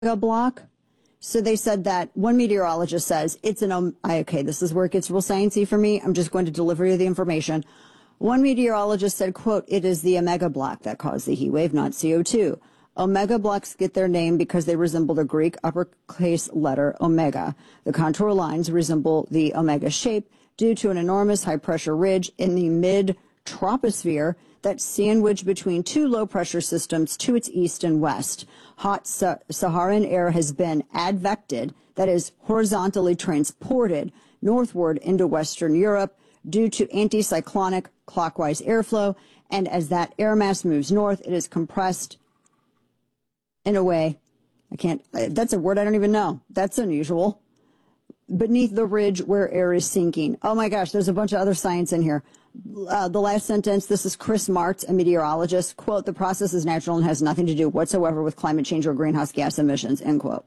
block. So they said that one meteorologist says it's an, okay, this is where it gets real sciencey for me. I'm just going to deliver you the information. One meteorologist said, quote, it is the omega block that caused the heat wave, not CO2. Omega blocks get their name because they resemble the Greek uppercase letter omega. The contour lines resemble the omega shape due to an enormous high-pressure ridge in the mid-troposphere that's sandwiched between two low-pressure systems to its east and west. Hot Saharan air has been advected, that is, horizontally transported northward into Western Europe due to anticyclonic clockwise airflow, and as that air mass moves north, it is compressed in a way, that's a word I don't even know. That's unusual. Beneath the ridge where air is sinking. Oh my gosh, there's a bunch of other science in here. The last sentence, this is Chris Martz, a meteorologist. Quote, the process is natural and has nothing to do whatsoever with climate change or greenhouse gas emissions, end quote.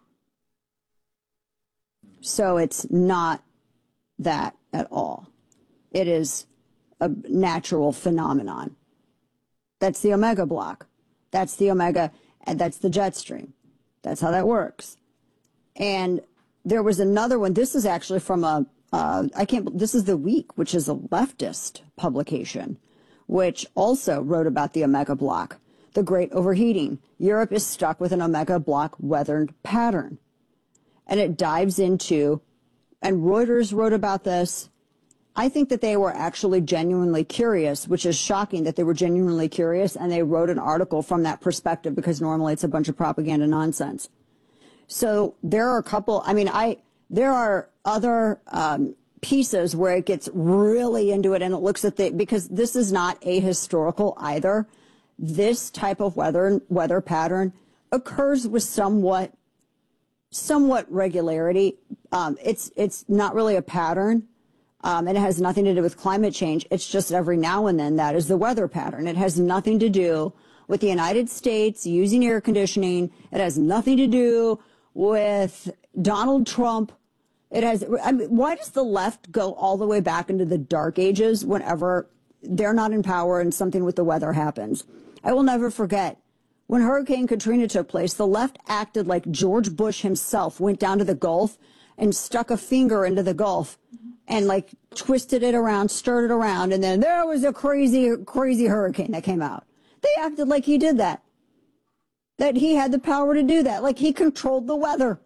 So it's not that at all. It is a natural phenomenon. That's the omega block. That's the omega, and that's the jet stream. That's how that works. And there was another one. This is actually from this is The Week, which is a leftist publication, which also wrote about the omega block, the great overheating. Europe is stuck with an omega block weathered pattern. And it dives into, and Reuters wrote about this. I think that they were actually genuinely curious, which is shocking that they were genuinely curious, and they wrote an article from that perspective because normally it's a bunch of propaganda nonsense. So there are a couple, there are other pieces where it gets really into it and it looks at because this is not ahistorical either. This type of weather pattern occurs with somewhat regularity. It's not really a pattern. And it has nothing to do with climate change. It's just every now and then that is the weather pattern. It has nothing to do with the United States using air conditioning. It has nothing to do with Donald Trump. Why does the left go all the way back into the dark ages whenever they're not in power and something with the weather happens? I will never forget when Hurricane Katrina took place, the left acted like George Bush himself went down to the Gulf and stuck a finger into the Gulf and like twisted it around, stirred it around, and then there was a crazy, crazy hurricane that came out. They acted like he did that he had the power to do that, like he controlled the weather.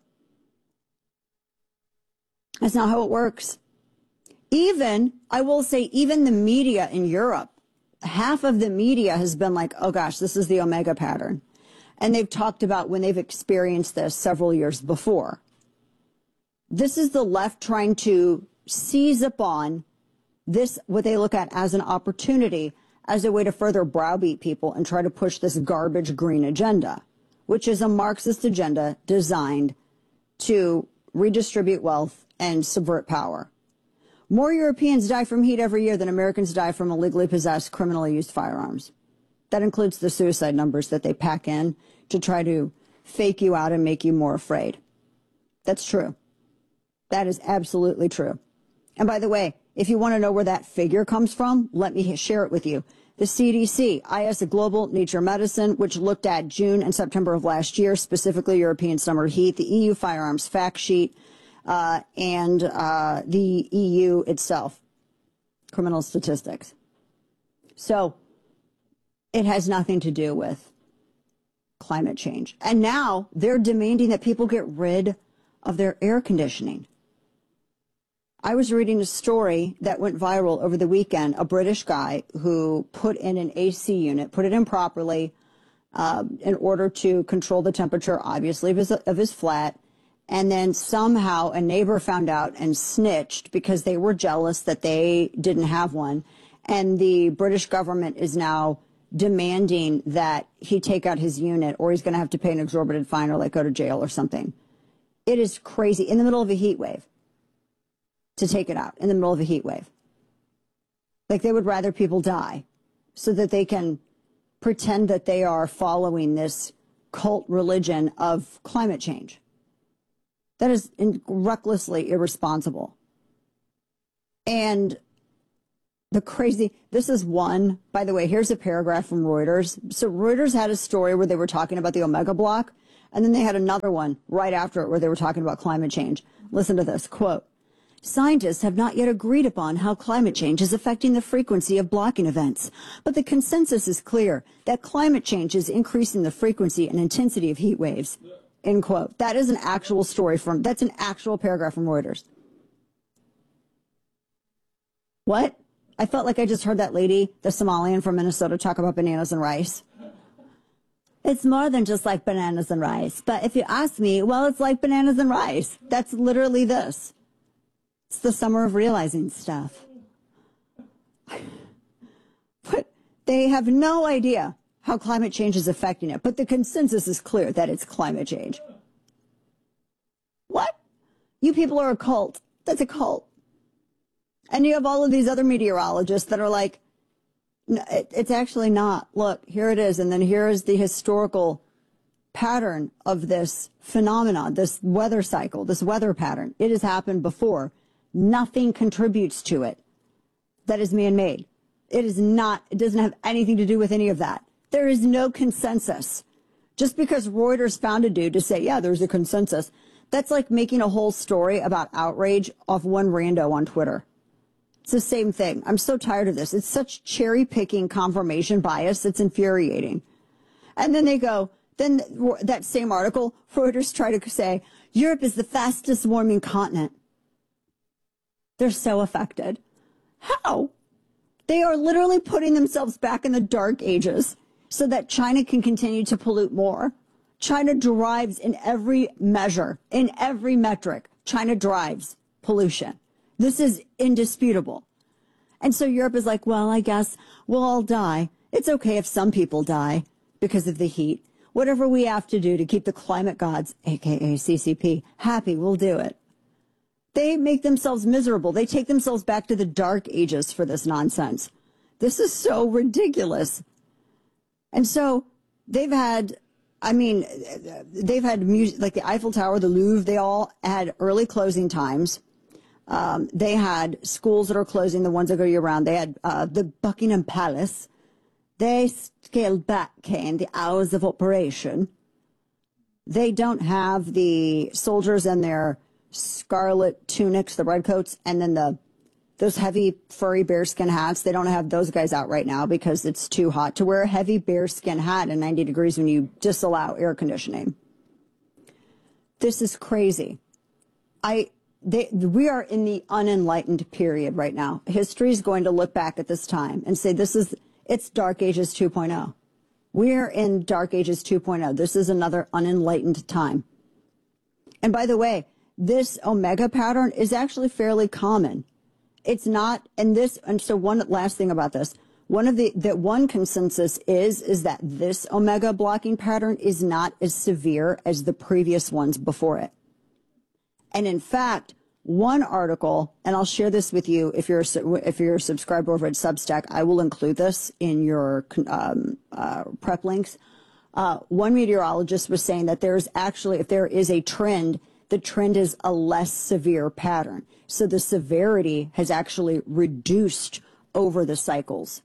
That's not how it works. I will say, even the media in Europe, half of the media has been like, oh gosh, this is the omega pattern. And they've talked about when they've experienced this several years before. This is the left trying to seize upon this, what they look at as an opportunity, as a way to further browbeat people and try to push this garbage green agenda, which is a Marxist agenda designed to redistribute wealth and subvert power. More Europeans die from heat every year than Americans die from illegally possessed, criminally used firearms. That includes the suicide numbers that they pack in to try to fake you out and make you more afraid. That's true. That is absolutely true. And by the way, if you want to know where that figure comes from, let me share it with you. The CDC, IS Global Nature Medicine, which looked at June and September of last year, specifically European summer heat, the EU firearms fact sheet, and the EU itself, criminal statistics. So it has nothing to do with climate change. And now they're demanding that people get rid of their air conditioning. I was reading a story that went viral over the weekend, a British guy who put in an AC unit, put it in properly in order to control the temperature, obviously, of his flat. And then somehow a neighbor found out and snitched because they were jealous that they didn't have one. And the British government is now demanding that he take out his unit or he's going to have to pay an exorbitant fine or like go to jail or something. It is crazy in the middle of a heat wave to take it out in the middle of a heat wave. Like they would rather people die so that they can pretend that they are following this cult religion of climate change. That is recklessly irresponsible. And this is one, by the way, here's a paragraph from Reuters. So Reuters had a story where they were talking about the omega block, And then they had another one right after it where they were talking about climate change. Listen to this, quote, "Scientists have not yet agreed upon how climate change is affecting the frequency of blocking events, but the consensus is clear that climate change is increasing the frequency and intensity of heat waves." End quote. That is an actual story that's an actual paragraph from Reuters. What? I felt like I just heard that lady, the Somalian from Minnesota, talk about bananas and rice. It's more than just like bananas and rice. But if you ask me, well, it's like bananas and rice. That's literally this. It's the summer of realizing stuff. But they have no idea how climate change is affecting it. But the consensus is clear that it's climate change. What? You people are a cult. That's a cult. And you have all of these other meteorologists that are like, no, it's actually not. Look, here it is. And then here is the historical pattern of this phenomenon, this weather cycle, this weather pattern. It has happened before. Nothing contributes to it that is man-made. It doesn't have anything to do with any of that. There is no consensus. Just because Reuters found a dude to say, yeah, there's a consensus, that's like making a whole story about outrage off one rando on Twitter. It's the same thing. I'm so tired of this. It's such cherry-picking confirmation bias. It's infuriating. And then they go, then that same article, Reuters try to say, Europe is the fastest warming continent. They're so affected. How? They are literally putting themselves back in the dark ages so that China can continue to pollute more. China drives in every measure, in every metric. China drives pollution. This is indisputable. And so Europe is like, well, I guess we'll all die. It's okay if some people die because of the heat. Whatever we have to do to keep the climate gods, aka CCP, happy, we'll do it. They make themselves miserable. They take themselves back to the dark ages for this nonsense. This is so ridiculous. And so they've had music, like the Eiffel Tower, the Louvre, they all had early closing times. They had schools that are closing, the ones that go year round. They had the Buckingham Palace. They scaled back in the hours of operation. They don't have the soldiers in their scarlet tunics, the red coats, and then those heavy furry bearskin hats. They don't have those guys out right now because it's too hot to wear a heavy bearskin hat in 90 degrees when you disallow air conditioning. This is crazy. We are in the unenlightened period right now. History is going to look back at this time and say it's Dark Ages 2.0. We're in Dark Ages 2.0. This is another unenlightened time. And by the way, this omega pattern is actually fairly common. It's not, and so one last thing about this, one consensus is that this omega blocking pattern is not as severe as the previous ones before it. And in fact, one article, and I'll share this with you if you're a subscriber over at Substack, I will include this in your prep links. One meteorologist was saying that there's actually, if there is a trend, the trend is a less severe pattern. So the severity has actually reduced over the cycles.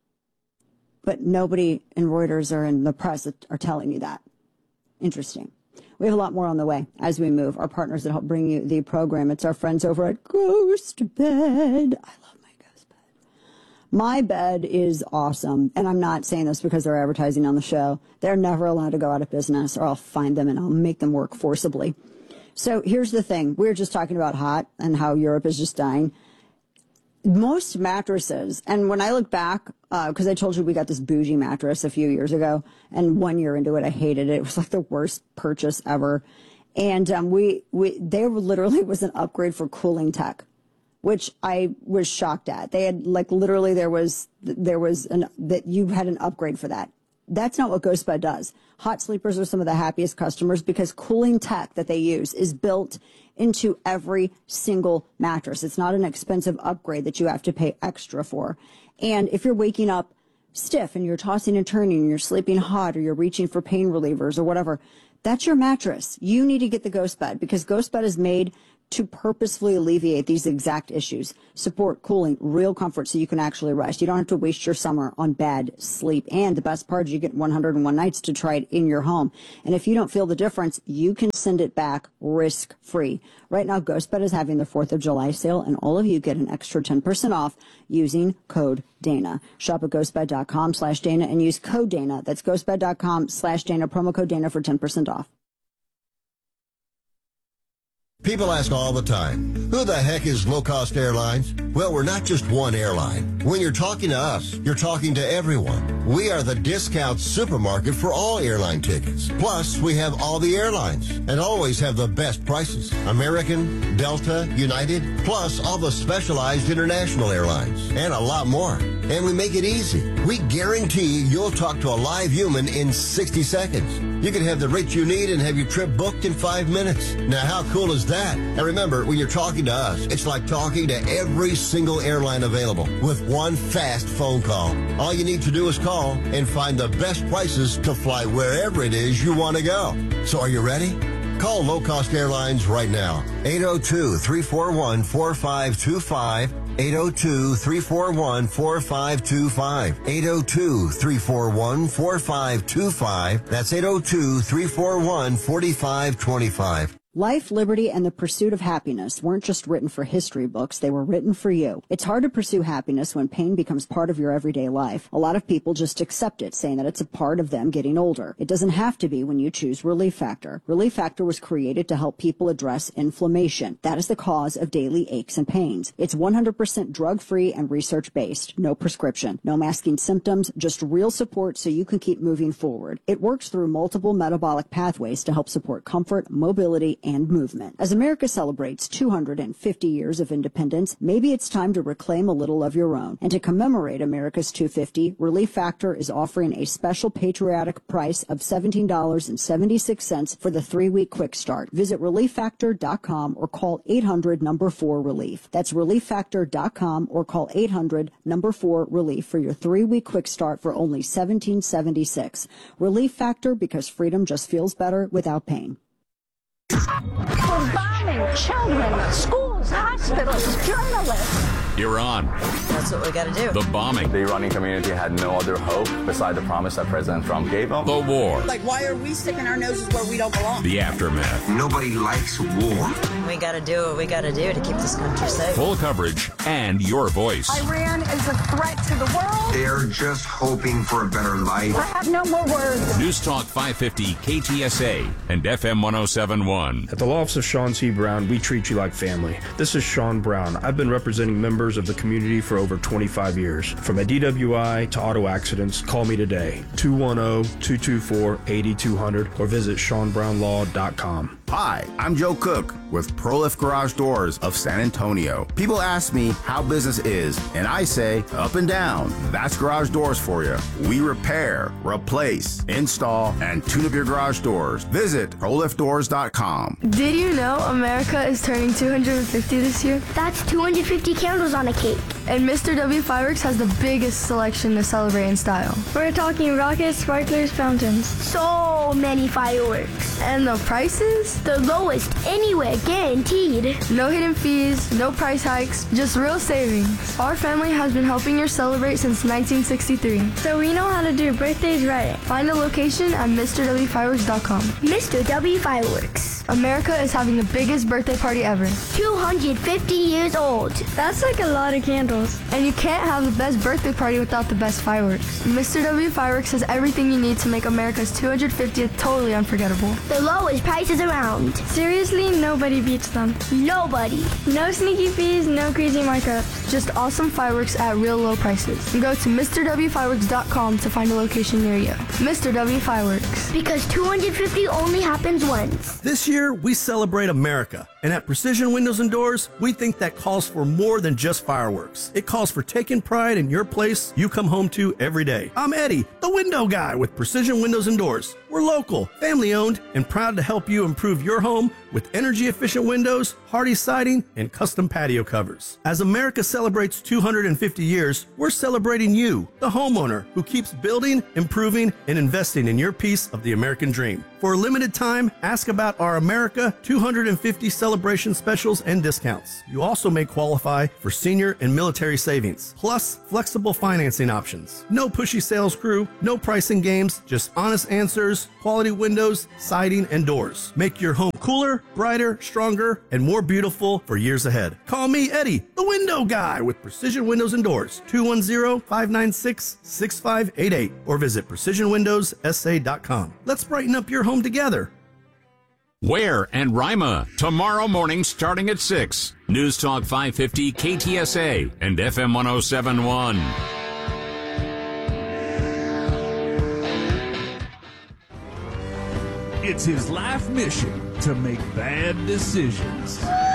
But nobody in Reuters or in the press are telling you that. Interesting. We have a lot more on the way as we move. Our partners that help bring you the program. It's our friends over at Ghost Bed. I love my Ghost Bed. My bed is awesome. And I'm not saying this because they're advertising on the show. They're never allowed to go out of business, or I'll find them and I'll make them work forcibly. So here's the thing. We were just talking about hot and how Europe is just dying. Most mattresses, and when I look back, because I told you we got this bougie mattress a few years ago, and 1 year into it, I hated it. It was like the worst purchase ever. And there literally was an upgrade for cooling tech, which I was shocked at. They had literally that you had an upgrade for that. That's not what GhostBed does. Hot sleepers are some of the happiest customers because cooling tech that they use is built into every single mattress. It's not an expensive upgrade that you have to pay extra for. And if you're waking up stiff and you're tossing and turning and you're sleeping hot or you're reaching for pain relievers or whatever, that's your mattress. You need to get the GhostBed because GhostBed is made to purposefully alleviate these exact issues. Support, cooling, real comfort so you can actually rest. You don't have to waste your summer on bad sleep. And the best part is you get 101 nights to try it in your home. And if you don't feel the difference, you can send it back risk-free. Right now, GhostBed is having the 4th of July sale, and all of you get an extra 10% off using code Dana. Shop at ghostbed.com/Dana and use code Dana. That's ghostbed.com/Dana, promo code Dana for 10% off. People ask all the time, who the heck is Low Cost Airlines? Well, we're not just one airline. When you're talking to us, you're talking to everyone. We are the discount supermarket for all airline tickets. Plus, we have all the airlines and always have the best prices. American, Delta, United, plus all the specialized international airlines and a lot more. And we make it easy. We guarantee you'll talk to a live human in 60 seconds. You can have the rate you need and have your trip booked in 5 minutes. Now, how cool is that? And remember, when you're talking to us, it's like talking to every single airline available with one fast phone call. All you need to do is call and find the best prices to fly wherever it is you want to go. So are you ready? Call Low Cost Airlines right now. 802-341-4525. 802-341-4525. 802-341-4525. That's 802-341-4525. Life, liberty, and the pursuit of happiness weren't just written for history books, they were written for you. It's hard to pursue happiness when pain becomes part of your everyday life. A lot of people just accept it, saying that it's a part of them getting older. It doesn't have to be when you choose Relief Factor. Relief Factor was created to help people address inflammation. That is the cause of daily aches and pains. It's 100% drug-free and research-based. No prescription, no masking symptoms, just real support so you can keep moving forward. It works through multiple metabolic pathways to help support comfort, mobility, and movement. As America celebrates 250 years of independence, maybe it's time to reclaim a little of your own. And to commemorate America's 250, Relief Factor is offering a special patriotic price of $17.76 for the 3-week quick start. Visit ReliefFactor.com or call 800-4RELIEF. That's ReliefFactor.com or call 800-4RELIEF for your 3-week quick start for only $17.76. Relief Factor, because freedom just feels better without pain. For bombing children, schools, hospitals, journalists. Iran. That's what we got to do. The bombing. The Iranian community had no other hope beside the promise that President Trump gave them. The war. Like, why are we sticking our noses where we don't belong? The aftermath. Nobody likes war. We got to do what we got to do to keep this country safe. Full coverage and your voice. Iran is a threat to the world. They're just hoping for a better life. I have no more words. News Talk 550 KTSA and FM 1071. At the law office of Sean C. Brown, we treat you like family. This is Sean Brown. I've been representing members of the community for over 25 years. From a DWI to auto accidents, call me today. 210-224-8200 or visit SeanBrownLaw.com. Hi, I'm Joe Cook with ProLift Garage Doors of San Antonio. People ask me how business is, and I say up and down. That's garage doors for you. We repair, replace, install, and tune up your garage doors. Visit ProLiftDoors.com. Did you know America is turning 250 this year? That's 250 candles on a cake. And Mr. W Fireworks has the biggest selection to celebrate in style. We're talking rockets, sparklers, fountains. So many fireworks. And the prices? The lowest anywhere, guaranteed. No hidden fees, no price hikes, just real savings. Our family has been helping you celebrate since 1963. So we know how to do birthdays right. Find a location at MrWFireworks.com. Mr. W Fireworks. America is having the biggest birthday party ever. 250 years old. That's like a lot of candles. And you can't have the best birthday party without the best fireworks. Mr. W Fireworks has everything you need to make America's 250th totally unforgettable. The lowest prices around. Seriously, nobody beats them. Nobody. No sneaky fees, no crazy markups. Just awesome fireworks at real low prices. And go to MrWFireworks.com to find a location near you. Mr. W Fireworks. Because 250 only happens once. This year, we celebrate America. And at Precision Windows and Doors, we think that calls for more than just fireworks. It calls for taking pride in your place you come home to every day. I'm Eddie, the window guy with Precision Windows and Doors. We're local, family-owned, and proud to help you improve your home with energy-efficient windows, hardy siding, and custom patio covers. As America celebrates 250 years, we're celebrating you, the homeowner, who keeps building, improving, and investing in your piece of the American dream. For a limited time, ask about our America 250 celebration specials and discounts. You also may qualify for senior and military savings, plus flexible financing options. No pushy sales crew, no pricing games, just honest answers, quality windows, siding, and doors. Make your home cooler, brighter, stronger, and more beautiful for years ahead. Call me, Eddie, the window guy with Precision Windows and Doors, 210-596-6588, or visit precisionwindowssa.com. Let's brighten up your home together. Ware and Rima, tomorrow morning starting at 6. News Talk 550 KTSA and FM 1071. It's his life mission to make bad decisions.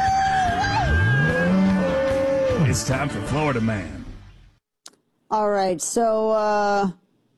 It's time for Florida Man. All right, so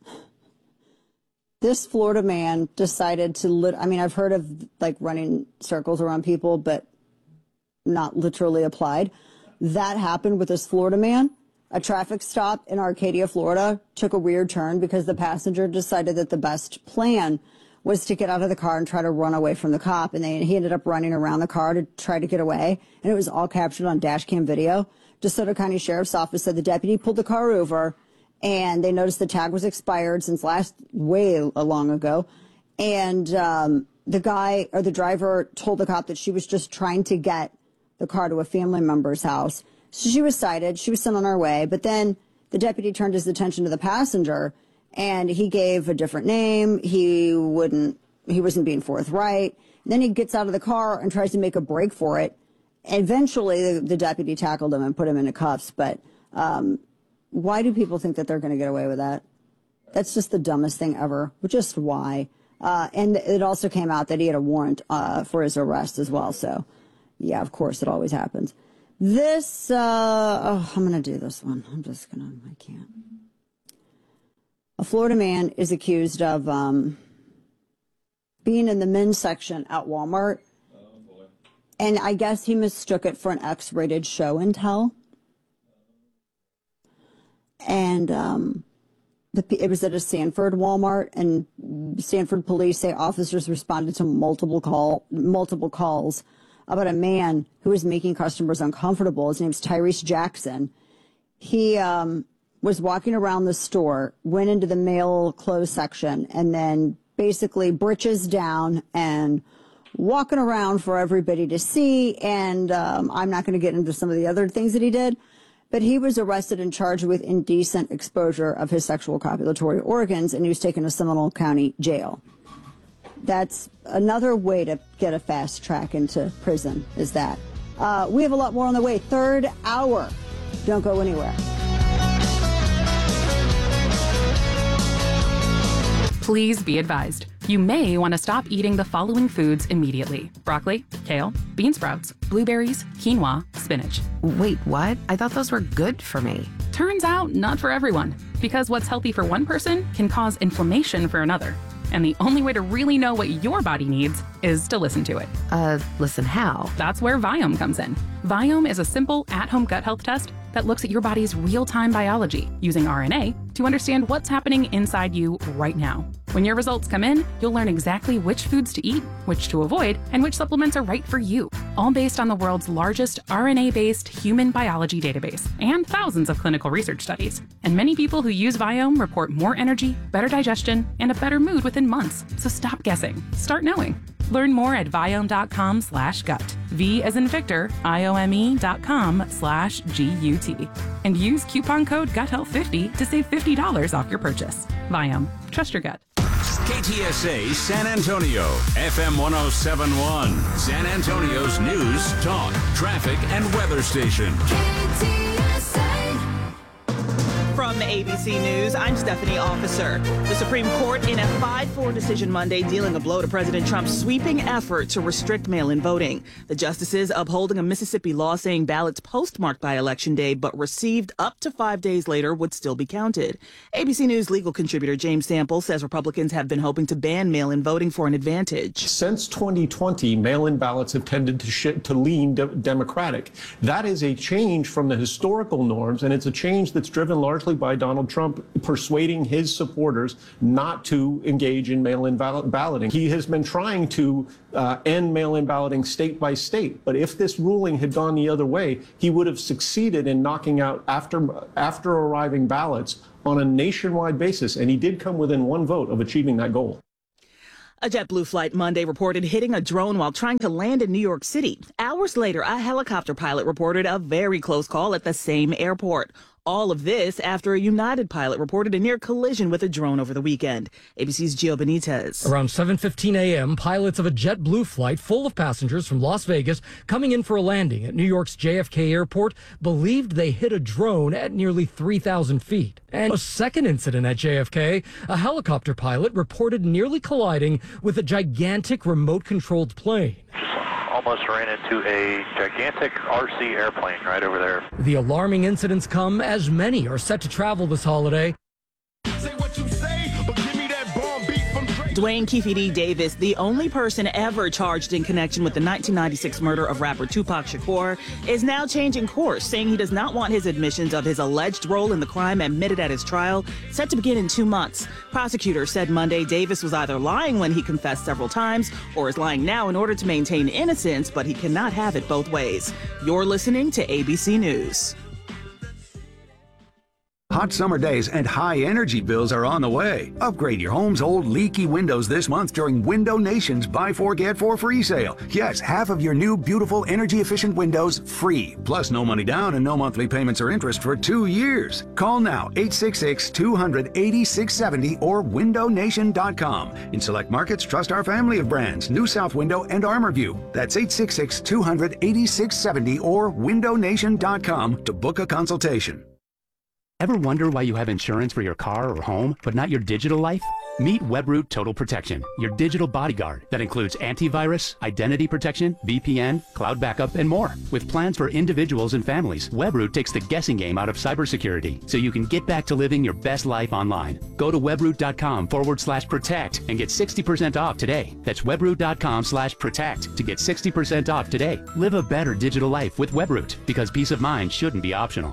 this Florida man decided to, I've heard of like running circles around people, but not literally applied. That happened with this Florida man. A traffic stop in Arcadia, Florida took a weird turn because the passenger decided that the best plan was to get out of the car and try to run away from the cop. And he ended up running around the car to try to get away. And it was all captured on dash cam video. DeSoto County Sheriff's Office said the deputy pulled the car over and they noticed the tag was expired since way long ago. And the guy or the driver told the cop that she was just trying to get the car to a family member's house. So she was cited. She was sent on her way. But then the deputy turned his attention to the passenger and he gave a different name. He wasn't being forthright. And then he gets out of the car and tries to make a break for it. Eventually, the deputy tackled him and put him into cuffs. But why do people think that they're going to get away with that? That's just the dumbest thing ever. Just why? And it also came out that he had a warrant for his arrest as well. So, yeah, of course, it always happens. This, I'm going to do this one. I can't. A Florida man is accused of being in the men's section at Walmart. And I guess he mistook it for an X-rated show and tell. And it was at a Sanford Walmart, and Sanford police say officers responded to multiple calls about a man who was making customers uncomfortable. His name's Tyrese Jackson. He was walking around the store, went into the male clothes section, and then basically britches down and walking around for everybody to see. And I'm not going to get into some of the other things that he did, but he was arrested and charged with indecent exposure of his sexual copulatory organs, and he was taken to Seminole County Jail. That's another way to get a fast track into prison, is that. We have a lot more on the way. Third hour. Don't go anywhere. Please be advised. You may want to stop eating the following foods immediately: broccoli, kale, bean sprouts, blueberries, quinoa, spinach. Wait, what? I thought those were good for me. Turns out not for everyone, because what's healthy for one person can cause inflammation for another. And the only way to really know what your body needs is to listen to it. Listen how? That's where Viome comes in. Viome is a simple at-home gut health test that looks at your body's real-time biology using RNA to understand what's happening inside you right now. When your results come in, you'll learn exactly which foods to eat, which to avoid, and which supplements are right for you, all based on the world's largest RNA-based human biology database and thousands of clinical research studies. And many people who use Viome report more energy, better digestion, and a better mood within months. So stop guessing. Start knowing. Learn more at Viome.com/gut. V as in Victor, IOME.com/GUT. And use coupon code GUTHEALTH50 to save $50 off your purchase. Viome. Trust your gut. KTSA San Antonio, FM 1071, San Antonio's news, talk, traffic, and weather station. From ABC News, I'm Stephanie Officer. The Supreme Court in a 5-4 decision Monday dealing a blow to President Trump's sweeping effort to restrict mail-in voting. The justices upholding a Mississippi law saying ballots postmarked by Election Day but received up to 5 days later would still be counted. ABC News legal contributor James Sample says Republicans have been hoping to ban mail-in voting for an advantage. Since 2020, mail-in ballots have tended to lean Democratic. That is a change from the historical norms, and it's a change that's driven largely by Donald Trump persuading his supporters not to engage in mail-in balloting. He has been trying to end mail-in balloting state by state, but if this ruling had gone the other way, he would have succeeded in knocking out after arriving ballots on a nationwide basis, and he did come within one vote of achieving that goal. A JetBlue flight Monday reported hitting a drone while trying to land in New York City. Hours later, a helicopter pilot reported a very close call at the same airport. All of this after a United pilot reported a near collision with a drone over the weekend. ABC's Gio Benitez. Around 7:15 a.m., pilots of a JetBlue flight full of passengers from Las Vegas coming in for a landing at New York's JFK Airport believed they hit a drone at nearly 3,000 feet. And a second incident at JFK, a helicopter pilot reported nearly colliding with a gigantic remote-controlled plane. Almost ran into a gigantic RC airplane right over there. The alarming incidents come as many are set to travel this holiday. Dwayne Keefe D. Davis, the only person ever charged in connection with the 1996 murder of rapper Tupac Shakur, is now changing course, saying he does not want his admissions of his alleged role in the crime admitted at his trial, set to begin in 2 months. Prosecutors said Monday Davis was either lying when he confessed several times or is lying now in order to maintain innocence, but he cannot have it both ways. You're listening to ABC News. Hot summer days and high energy bills are on the way. Upgrade your home's old leaky windows this month during Window Nation's Buy 4 Get 4 free sale. Yes, half of your new beautiful energy efficient windows free. Plus no money down and no monthly payments or interest for 2 years. Call now 866-200-8670 or windownation.com. In select markets, trust our family of brands, New South Window and ArmorView. That's 866-200-8670 or windownation.com to book a consultation. Ever wonder why you have insurance for your car or home, but not your digital life? Meet Webroot Total Protection, your digital bodyguard that includes antivirus, identity protection, VPN, cloud backup, and more. With plans for individuals and families, Webroot takes the guessing game out of cybersecurity so you can get back to living your best life online. Go to webroot.com/protect and get 60% off today. That's webroot.com/protect to get 60% off today. Live a better digital life with Webroot, because peace of mind shouldn't be optional.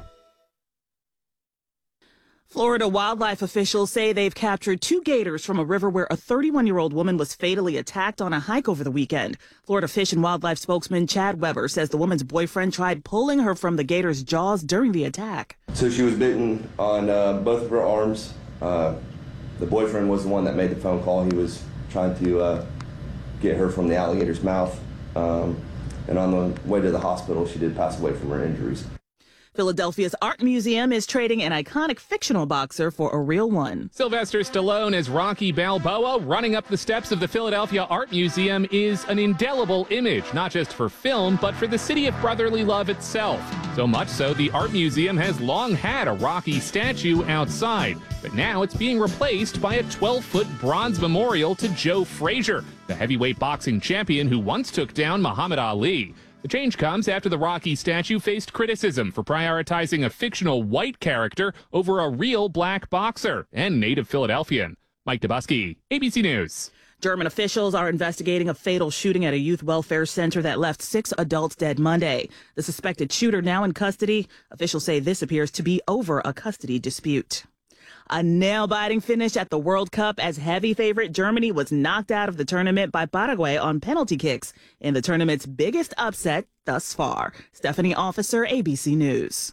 Florida wildlife officials say they've captured 2 gators from a river where a 31-year-old woman was fatally attacked on a hike over the weekend. Florida Fish and Wildlife spokesman Chad Weber says the woman's boyfriend tried pulling her from the gator's jaws during the attack. So she was bitten on both of her arms. The boyfriend was the one that made the phone call. He was trying to get her from the alligator's mouth. And on the way to the hospital, she did pass away from her injuries. Philadelphia's Art Museum is trading an iconic fictional boxer for a real one. Sylvester Stallone as Rocky Balboa running up the steps of the Philadelphia Art Museum is an indelible image, not just for film, but for the city of brotherly love itself. So much so, the Art Museum has long had a Rocky statue outside, but now it's being replaced by a 12-foot bronze memorial to Joe Frazier, the heavyweight boxing champion who once took down Muhammad Ali. The change comes after the Rocky statue faced criticism for prioritizing a fictional white character over a real black boxer and native Philadelphian. Mike Dubusky, ABC News. German officials are investigating a fatal shooting at a youth welfare center that left 6 adults dead Monday. The suspected shooter now in custody. Officials say this appears to be over a custody dispute. A nail-biting finish at the World Cup as heavy favorite Germany was knocked out of the tournament by Paraguay on penalty kicks in the tournament's biggest upset thus far. Stephanie Officer, ABC News.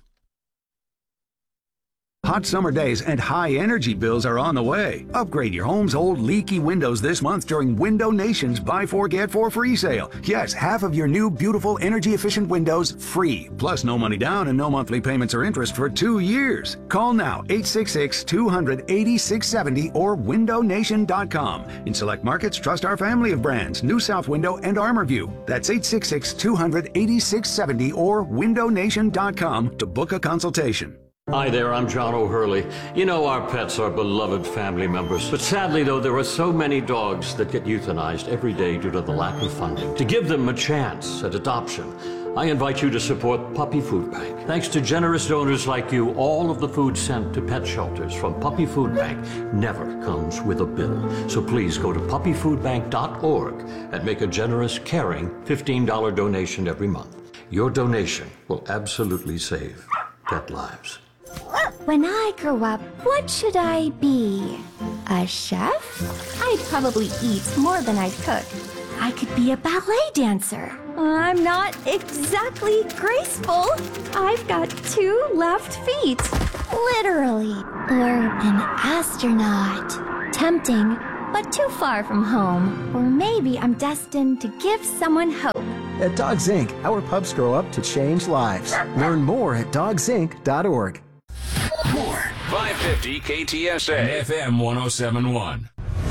Hot summer days and high energy bills are on the way. Upgrade your home's old leaky windows this month during Window Nation's Buy 4 Get 4 free sale. Yes, half of your new beautiful energy efficient windows free. Plus no money down and no monthly payments or interest for 2 years. Call now 866-200-8670 or windownation.com. In select markets, trust our family of brands, New South Window and ArmorView. That's 866-200-8670 or windownation.com to book a consultation. Hi there, I'm John O'Hurley. You know our pets are beloved family members. But sadly, though, there are so many dogs that get euthanized every day due to the lack of funding. To give them a chance at adoption, I invite you to support Puppy Food Bank. Thanks to generous donors like you, all of the food sent to pet shelters from Puppy Food Bank never comes with a bill. So please go to puppyfoodbank.org and make a generous, caring $15 donation every month. Your donation will absolutely save pet lives. When I grow up, what should I be? A chef? I'd probably eat more than I'd cook. I could be a ballet dancer. I'm not exactly graceful. I've got 2 left feet. Literally. Or an astronaut. Tempting, but too far from home. Or maybe I'm destined to give someone hope. At Dogs Inc., our pups grow up to change lives. Learn more at dogsinc.org. More 550 KTSA and FM 1071.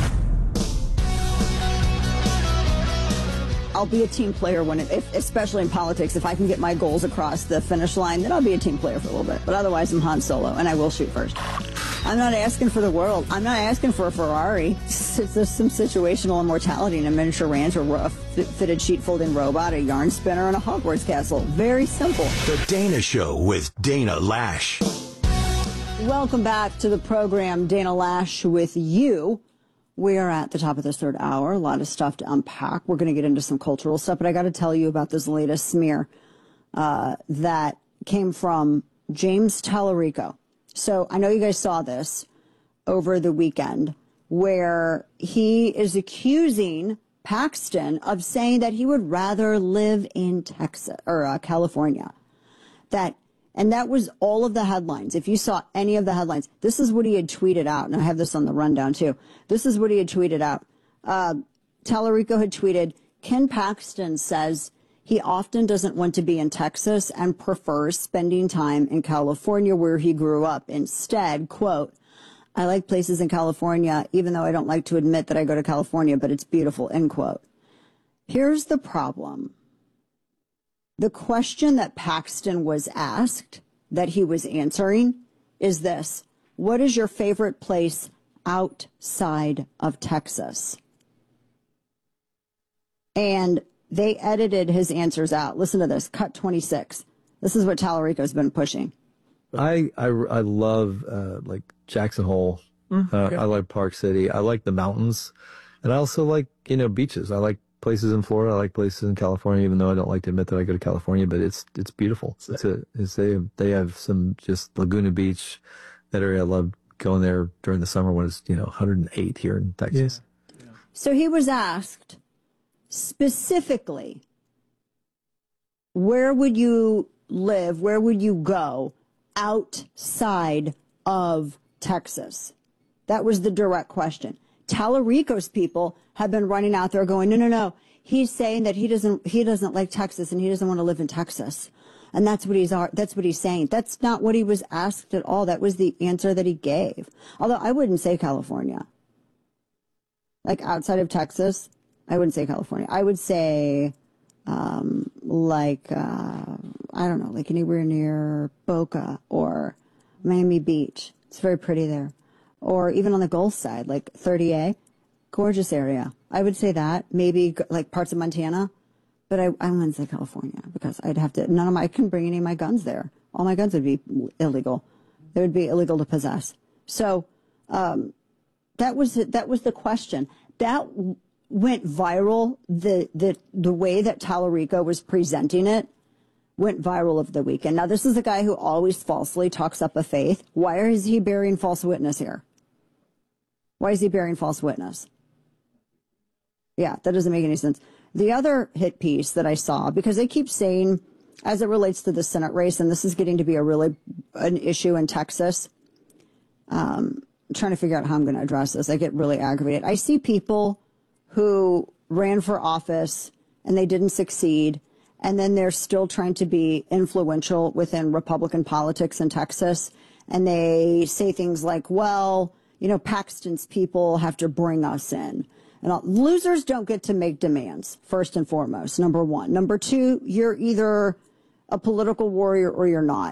I'll be a team player especially in politics. If I can get my goals across the finish line, then I'll be a team player for a little bit. But otherwise, I'm Han Solo, and I will shoot first. I'm not asking for the world. I'm not asking for a Ferrari. It's just some situational immortality in a miniature ranch, or a fitted sheet-folding robot, a yarn spinner, and a Hogwarts castle. Very simple. The Dana Show with Dana Lash. Welcome back to the program, Dana Lash with you. We are at the top of this third hour. A lot of stuff to unpack. We're going to get into some cultural stuff, but I got to tell you about this latest smear that came from James Tallarico. So I know you guys saw this over the weekend, where he is accusing Paxton of saying that he would rather live in Texas or California. And that was all of the headlines. If you saw any of the headlines, this is what he had tweeted out. And I have this on the rundown too. This is what he had tweeted out. Tallarico had tweeted, Ken Paxton says he often doesn't want to be in Texas and prefers spending time in California where he grew up. Instead, quote, I like places in California, even though I don't like to admit that I go to California, but it's beautiful, end quote. Here's the problem. The question that Paxton was asked, that he was answering, is this. What is your favorite place outside of Texas? And they edited his answers out. Listen to this. Cut 26. This is what Tallarico's been pushing. I love like Jackson Hole. Okay. I like Park City. I like the mountains. And I also like, beaches. I like places in Florida. I like places in California, even though I don't like to admit that I go to California, but it's beautiful. They have some just Laguna Beach, that area. I love going there during the summer when it's, 108 here in Texas. Yeah. So he was asked specifically, where would you live? Where would you go outside of Texas? That was the direct question. Tallarico's people have been running out there going, no. He's saying that he doesn't like Texas and he doesn't want to live in Texas. And that's what he's saying. That's not what he was asked at all. That was the answer that he gave. Although I wouldn't say California. Like outside of Texas, I wouldn't say California. I would say, I don't know, like anywhere near Boca or Miami Beach. It's very pretty there. Or even on the Gulf side, like 30A, gorgeous area. I would say that. Maybe like parts of Montana, but I wouldn't say California because I'd have to, I couldn't bring any of my guns there. All my guns would be illegal. They would be illegal to possess. So, that was the question. That went viral. The way that Tallarico was presenting it went viral over the weekend. Now, this is a guy who always falsely talks up a faith. Why is he bearing false witness here? Why is he bearing false witness? Yeah, that doesn't make any sense. The other hit piece that I saw, because they keep saying, as it relates to the Senate race, and this is getting to be an issue in Texas, I'm trying to figure out how I'm going to address this. I get really aggravated. I see people who ran for office and they didn't succeed, and then they're still trying to be influential within Republican politics in Texas, and they say things like, well, Paxton's people have to bring us in. And losers don't get to make demands, first and foremost, number one. Number two, you're either a political warrior or you're not.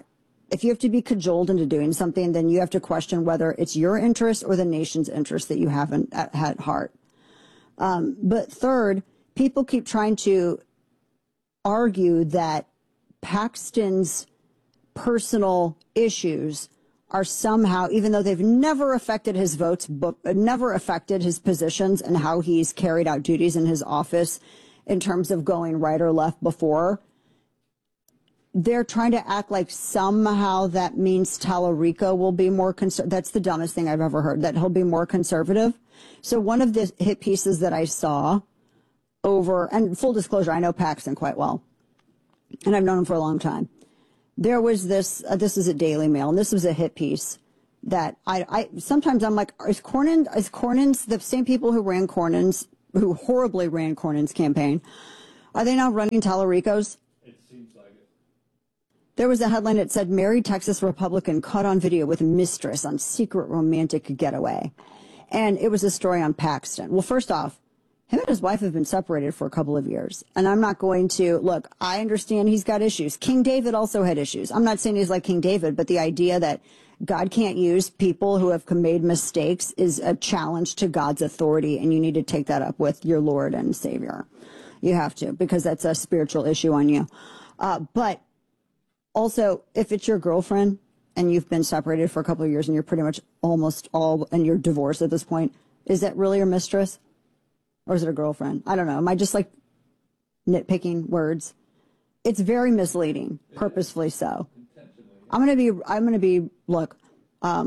if you have to be cajoled into doing something, then you have to question whether it's your interest or the nation's interest that you have at heart. But third, people keep trying to argue that Paxton's personal issues are somehow, even though they've never affected his votes, but never affected his positions and how he's carried out duties in his office in terms of going right or left before, they're trying to act like somehow that means Tallarico will be more conservative. That's the dumbest thing I've ever heard, that he'll be more conservative. So one of the hit pieces that I saw over, and full disclosure, I know Paxton quite well, and I've known him for a long time. There was this is a Daily Mail, and this was a hit piece that I sometimes I'm like, is Cornyn's the same people who horribly ran Cornyn's campaign? Are they now running Tallarico's? There was a headline that said, married Texas Republican caught on video with mistress on secret romantic getaway. And it was a story on Paxton. Well, first off, him and his wife have been separated for a couple of years. And I'm not going to, look, I understand he's got issues. King David also had issues. I'm not saying he's like King David, but the idea that God can't use people who have made mistakes is a challenge to God's authority. And you need to take that up with your Lord and Savior. You have to, because that's a spiritual issue on you. But also, if it's your girlfriend and you've been separated for a couple of years and you're pretty much and you're divorced at this point, is that really your mistress? Or is it a girlfriend? I don't know. Am I just like nitpicking words? It's very misleading, purposefully so. I'm going to be, look, I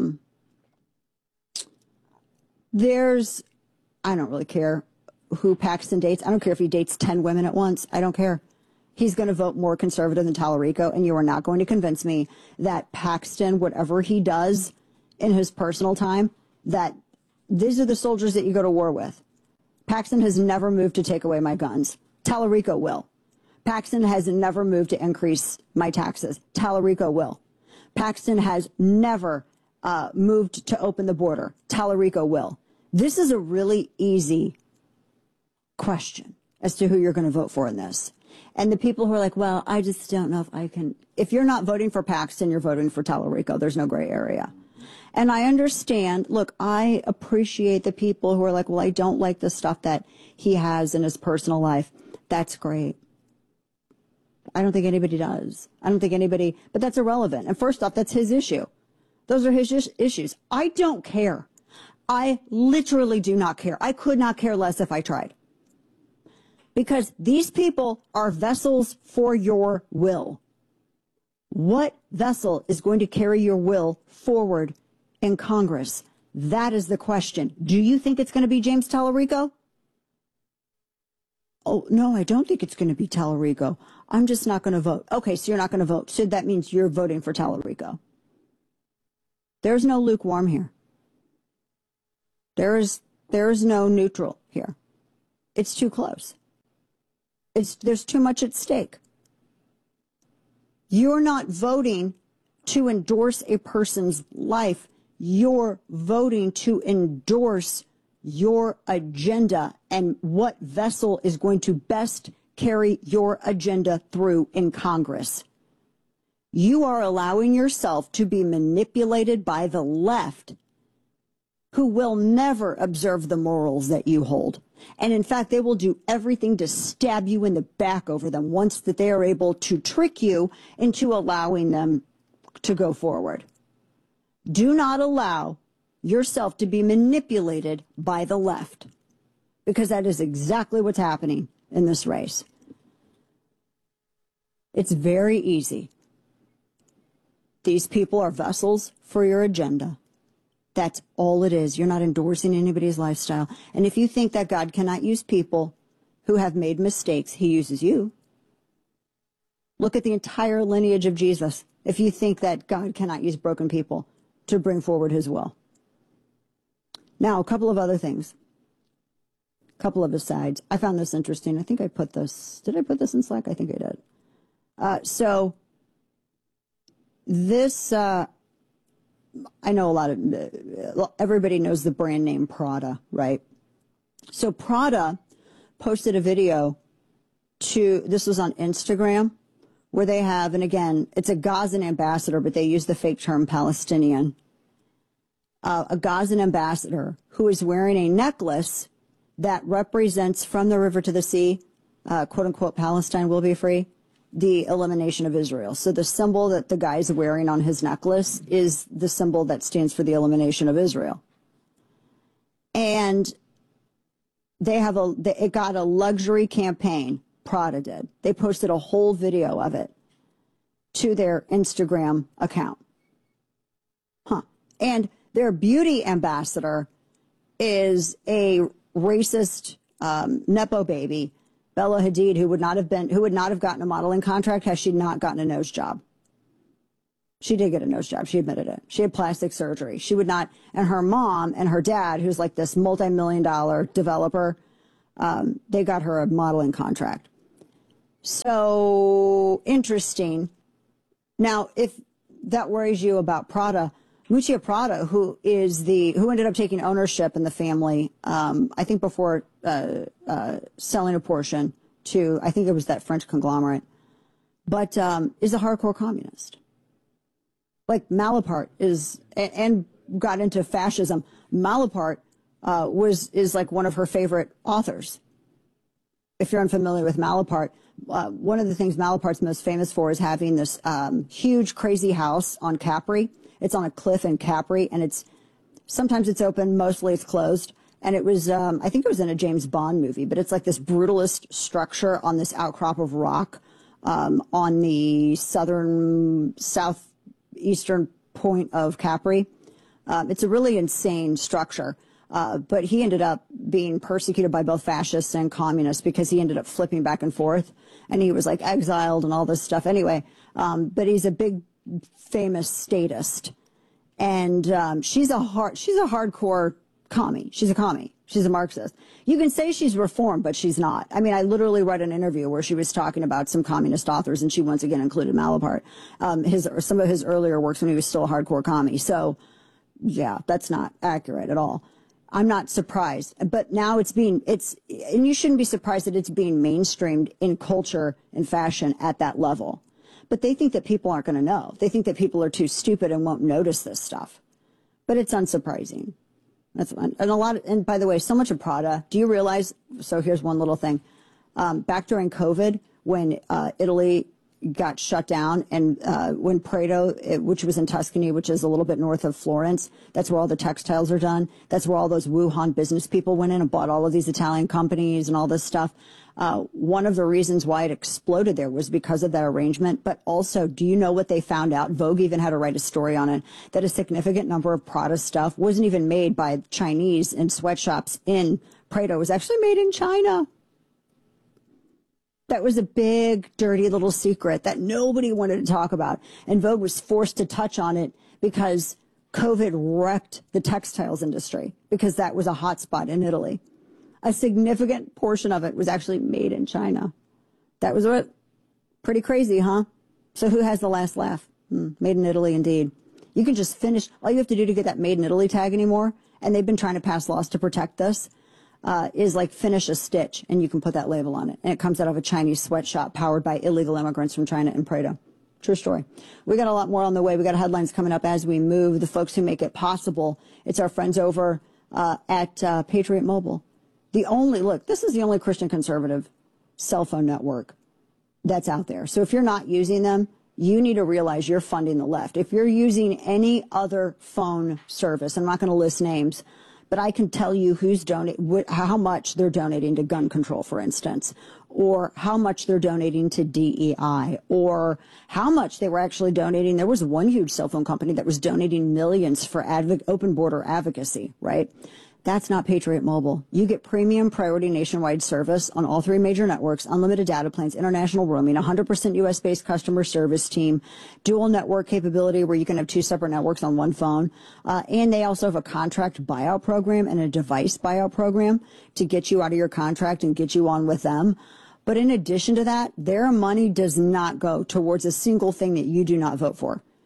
don't really care who Paxton dates. I don't care if he dates 10 women at once. I don't care. He's going to vote more conservative than Tallarico, and you are not going to convince me that Paxton, whatever he does in his personal time, that these are the soldiers that you go to war with. Paxton has never moved to take away my guns. Tallarico will. Paxton has never moved to increase my taxes. Tallarico will. Paxton has never moved to open the border. Tallarico will. This is a really easy question as to who you're going to vote for in this. And the people who are like, well, I just don't know if I can. If you're not voting for Paxton, you're voting for Tallarico. There's no gray area. And I understand, look, I appreciate the people who are like, well, I don't like the stuff that he has in his personal life. That's great. I don't think anybody does. I don't think anybody, but that's irrelevant. And first off, that's his issue. Those are his issues. I don't care. I literally do not care. I could not care less if I tried. Because these people are vessels for your will. What vessel is going to carry your will forward in Congress? That is the question. Do you think it's going to be James Tallarico? Oh, no, I don't think it's going to be Tallarico. I'm just not going to vote. Okay, so you're not going to vote. So that means you're voting for Tallarico. There's no lukewarm here. There is no neutral here. It's too close. There's too much at stake. You're not voting to endorse a person's life. You're voting to endorse your agenda and what vessel is going to best carry your agenda through in Congress. You are allowing yourself to be manipulated by the left, who will never observe the morals that you hold. And in fact, they will do everything to stab you in the back over them once that they are able to trick you into allowing them to go forward. Do not allow yourself to be manipulated by the left, because that is exactly what's happening in this race. It's very easy. These people are vessels for your agenda. That's all it is. You're not endorsing anybody's lifestyle. And if you think that God cannot use people who have made mistakes, he uses you. Look at the entire lineage of Jesus. If you think that God cannot use broken people to bring forward his will. Now, a couple of other things. A couple of asides. I found this interesting. I think I put this. Did I put this in Slack? I think I did. So this, I know everybody knows the brand name Prada, right? So Prada posted a video this was on Instagram, where they have, and again, it's a Gazan ambassador, but they use the fake term Palestinian. A Gazan ambassador who is wearing a necklace that represents from the river to the sea, quote unquote, Palestine will be free, the elimination of Israel. So the symbol that the guy is wearing on his necklace is the symbol that stands for the elimination of Israel. And it got a luxury campaign. Prada did. They posted a whole video of it to their Instagram account. And their beauty ambassador is a racist Nepo baby, Bella Hadid, who would not have gotten a modeling contract had she not gotten a nose job. She did get a nose job. She admitted it. She had plastic surgery. She would not. And her mom and her dad, who's like this multi-million-dollar developer, they got her a modeling contract. So interesting. Now, if that worries you about Prada, Miuccia Prada, who ended up taking ownership in the family, I think before selling a portion to, I think it was that French conglomerate, but is a hardcore communist. Like Malaparte is, and got into fascism. Malaparte is like one of her favorite authors. If you're unfamiliar with Malaparte, one of the things Malaparte's most famous for is having this huge, crazy house on Capri. It's on a cliff in Capri, and sometimes it's open, mostly it's closed. And it was, I think it was in a James Bond movie, but it's like this brutalist structure on this outcrop of rock on the southeastern point of Capri. It's a really insane structure. But he ended up being persecuted by both fascists and communists because he ended up flipping back and forth, and he was like exiled and all this stuff anyway. But he's a big, famous statist, and she's a hardcore commie. She's a commie. She's a Marxist. You can say she's reformed, but she's not. I mean, I literally read an interview where she was talking about some communist authors, and she once again included Malaparte, some of his earlier works when he was still a hardcore commie. So, yeah, that's not accurate at all. I'm not surprised, but now and you shouldn't be surprised that it's being mainstreamed in culture and fashion at that level. But they think that people aren't going to know. They think that people are too stupid and won't notice this stuff. But it's unsurprising. And by the way, so much of Prada, do you realize, so here's one little thing. Back during COVID, when Italy got shut down, and when Prato, which was in Tuscany, which is a little bit north of Florence, that's where all the textiles are done. That's where all those Wuhan business people went in and bought all of these Italian companies and all this stuff. One of the reasons why it exploded there was because of that arrangement. But also, do you know what they found out? Vogue even had to write a story on it, that a significant number of Prada stuff wasn't even made by Chinese in sweatshops in Prato. It was actually made in China. That was a big, dirty little secret that nobody wanted to talk about. And Vogue was forced to touch on it because COVID wrecked the textiles industry, because that was a hot spot in Italy. A significant portion of it was actually made in China. That was pretty crazy, huh? So who has the last laugh? Made in Italy, indeed. You can just finish. All you have to do to get that Made in Italy tag anymore, and they've been trying to pass laws to protect this, is like finish a stitch, and you can put that label on it. And it comes out of a Chinese sweatshop powered by illegal immigrants from China in Prato. True story. We got a lot more on the way. We got headlines coming up as we move. The folks who make it possible. It's our friends over at Patriot Mobile. This is the only Christian conservative cell phone network that's out there. So if you're not using them, you need to realize you're funding the left. If you're using any other phone service, I'm not going to list names, but I can tell you how much they're donating to gun control, for instance, or how much they're donating to DEI, or how much they were actually donating. There was one huge cell phone company that was donating millions for open border advocacy, right? That's not Patriot Mobile. You get premium priority nationwide service on all three major networks, unlimited data plans, international roaming, 100% U.S.-based customer service team, dual network capability where you can have two separate networks on one phone. And they also have a contract buyout program and a device buyout program to get you out of your contract and get you on with them. But in addition to that, their money does not go towards a single thing that you do not vote for.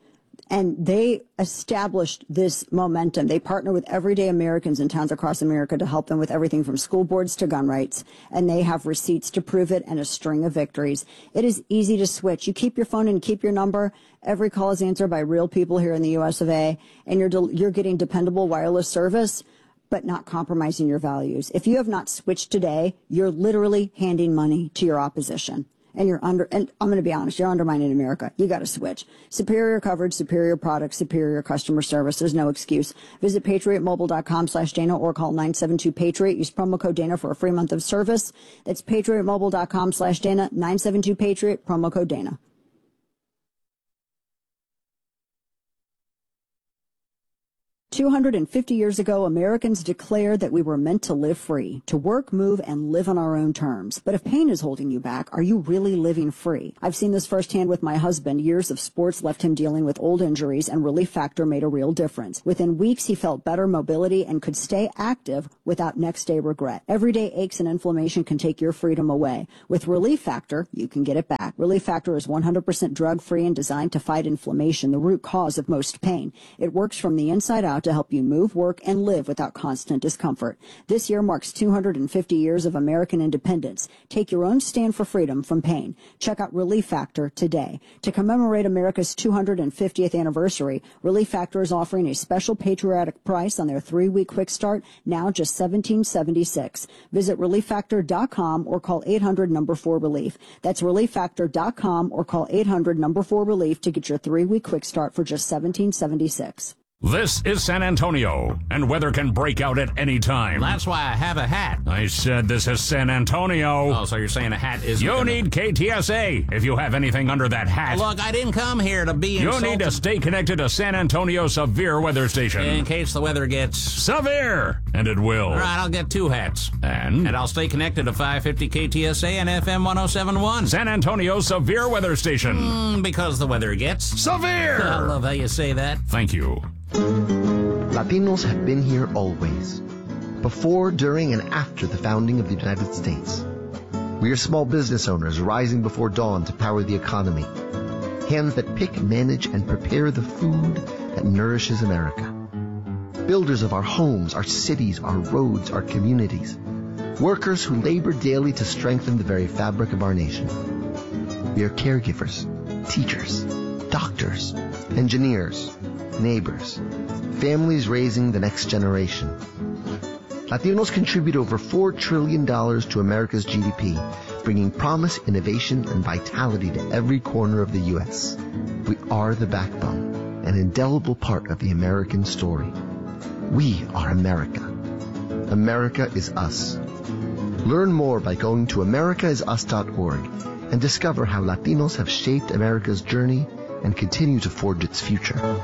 And they established this momentum. They partner with everyday Americans in towns across America to help them with everything from school boards to gun rights. And they have receipts to prove it and a string of victories. It is easy to switch. You keep your phone and keep your number. Every call is answered by real people here in the US of A. And you're getting dependable wireless service, but not compromising your values. If you have not switched today, you're literally handing money to your opposition. And and I'm going to be honest, you're undermining America. You got to switch. Superior coverage, superior products, superior customer service. There's no excuse. Visit patriotmobile.com/Dana or call 972-PATRIOT. Use promo code Dana for a free month of service. That's patriotmobile.com/Dana, 972-PATRIOT, promo code Dana. 250 years ago, Americans declared that we were meant to live free, to work, move, and live on our own terms. But if pain is holding you back, are you really living free? I've seen this firsthand with my husband. Years of sports left him dealing with old injuries, and Relief Factor made a real difference. Within weeks, he felt better mobility and could stay active without next-day regret. Everyday aches and inflammation can take your freedom away. With Relief Factor, you can get it back. Relief Factor is 100% drug-free and designed to fight inflammation, the root cause of most pain. It works from the inside out to help you move, work, and live without constant discomfort. This year marks 250 years of American independence. Take your own stand for freedom from pain. Check out Relief Factor today. To commemorate America's 250th anniversary, Relief Factor is offering a special patriotic price on their 3-week quick start, now just $17.76. Visit ReliefFactor.com or call 800-4RELIEF. That's ReliefFactor.com or call 800-4RELIEF to get your 3-week quick start for just $17.76. This is San Antonio, and weather can break out at any time. That's why I have a hat. I said this is San Antonio. Oh, so you're saying a hat isn't... You need KTSA if you have anything under that hat. Look, I didn't come here to be insulted. You need to stay connected to San Antonio Severe Weather Station. In case the weather gets... severe, and it will. All right, I'll get 2 hats. And I'll stay connected to 550 KTSA and FM 107.1. San Antonio Severe Weather Station. Because the weather gets... severe! I love how you say that. Thank you. Latinos have been here always, before, during, and after the founding of the United States. We are small business owners rising before dawn to power the economy. Hands that pick, manage, and prepare the food that nourishes America. Builders of our homes, our cities, our roads, our communities. Workers who labor daily to strengthen the very fabric of our nation. We are caregivers, teachers, doctors, engineers, neighbors, families raising the next generation. Latinos contribute over $4 trillion to America's GDP, bringing promise, innovation, and vitality to every corner of the U.S. We are the backbone, an indelible part of the American story. We are America. America is us. Learn more by going to americaisus.org and discover how Latinos have shaped America's journey and continue to forge its future.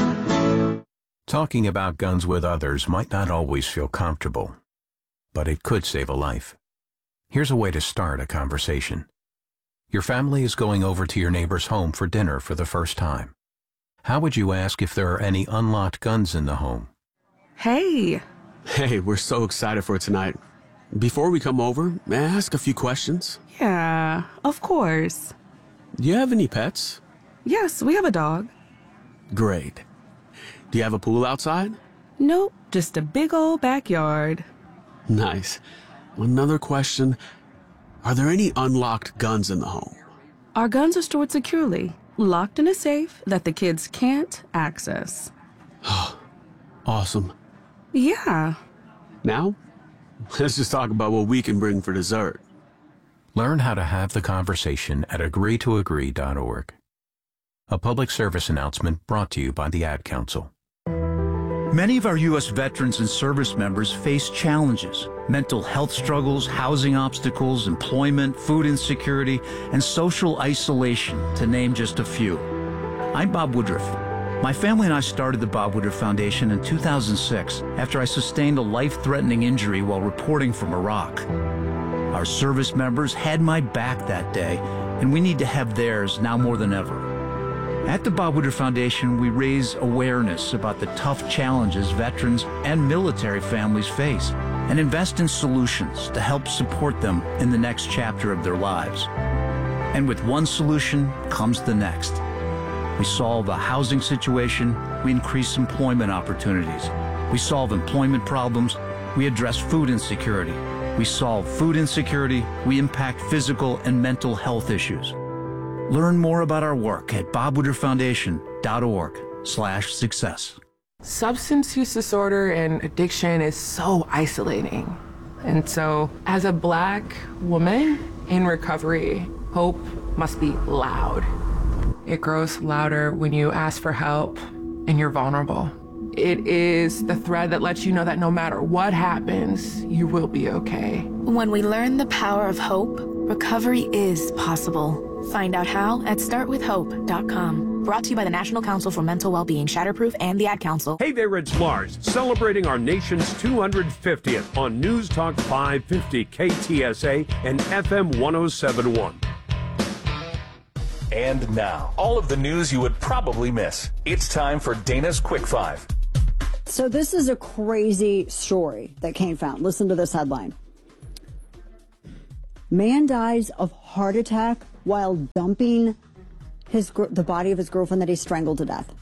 Talking about guns with others might not always feel comfortable, but it could save a life. Here's a way to start a conversation. Your family is going over to your neighbor's home for dinner for the first time. How would you ask if there are any unlocked guns in the home? Hey! Hey, we're so excited for tonight. Before we come over, may I ask a few questions? Yeah, of course. Do you have any pets? Yes, we have a dog. Great. Do you have a pool outside? Nope, just a big old backyard. Nice. Another question. Are there any unlocked guns in the home? Our guns are stored securely, locked in a safe that the kids can't access. Awesome. Yeah. Now, let's just talk about what we can bring for dessert. Learn how to have the conversation at agreetoagree.org. A public service announcement brought to you by the Ad Council. Many of our U.S. veterans and service members face challenges: mental health struggles, housing obstacles, employment, food insecurity, and social isolation, to name just a few. I'm Bob Woodruff. My family and I started the Bob Woodruff Foundation in 2006 after I sustained a life-threatening injury while reporting from Iraq. Our service members had my back that day, and we need to have theirs now more than ever. At the Bob Woodruff Foundation, we raise awareness about the tough challenges veterans and military families face and invest in solutions to help support them in the next chapter of their lives. And with one solution comes the next. We solve a housing situation, we increase employment opportunities. We solve employment problems, we address food insecurity. We solve food insecurity, we impact physical and mental health issues. Learn more about our work at bobwooderfoundation.org/success. Substance use disorder and addiction is so isolating. And so, as a Black woman in recovery, hope must be loud. It grows louder when you ask for help and you're vulnerable. It is the thread that lets you know that no matter what happens, you will be okay. When we learn the power of hope, recovery is possible. Find out how at startwithhope.com. Brought to you by the National Council for Mental Wellbeing, Shatterproof, and the Ad Council. Hey there, it's Lars, celebrating our nation's 250th on News Talk 550 KTSA and FM 1071. And now, all of the news you would probably miss. It's time for Dana's Quick Five. So this is a crazy story that Kane found. Listen to this headline. Man dies of heart attack while dumping the body of his girlfriend that he strangled to death.